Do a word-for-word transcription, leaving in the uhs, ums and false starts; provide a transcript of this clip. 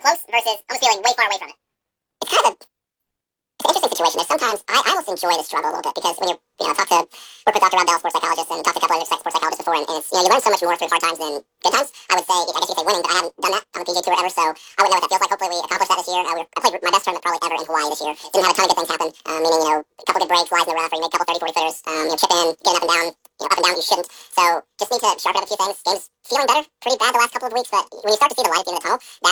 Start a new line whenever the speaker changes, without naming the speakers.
close versus almost feeling way far away from it? It's kind of a it's an interesting situation. There's sometimes I, I almost enjoy the struggle a little bit because when you're, you know, talk to work with Doctor Rob Bell, sports psychologist, and talk to a couple other sports psychologists before, and, and it's, you know, you learn so much more through hard times than good times. I would say, I guess you could say winning, but I haven't done that on the P G A Tour ever, so I wouldn't know what that feels like. Hopefully we accomplish that this year. I, would, I played my best tournament probably ever in Hawaii this year. Didn't have a ton of good things happen, um, meaning, you know, a couple good breaks, lies in the rough, or you make a couple thirty, forty footers, um, you know, chip in, getting up and down, you know, up and down that you shouldn't. So just need to sharpen up a few things. Game's feeling better, pretty bad the last couple of weeks, but when you start to see the light at the end of the tunnel, that